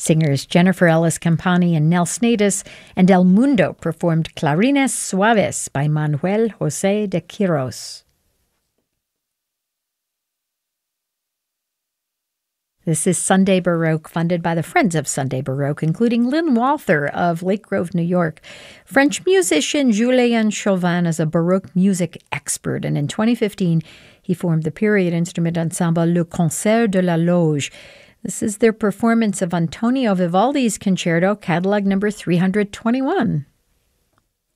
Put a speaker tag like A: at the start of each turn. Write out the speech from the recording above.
A: Singers Jennifer Ellis Campani and Nels Natus and El Mundo performed Clarines Suaves by Manuel José de Quirós. This is Sunday Baroque, funded by the Friends of Sunday Baroque, including Lynn Walther of Lake Grove, New York. French musician Julien Chauvin is a Baroque music expert, and in 2015, he formed the period instrument ensemble Le Concert de la Loge. This is their performance of Antonio Vivaldi's Concerto, Catalog number 321.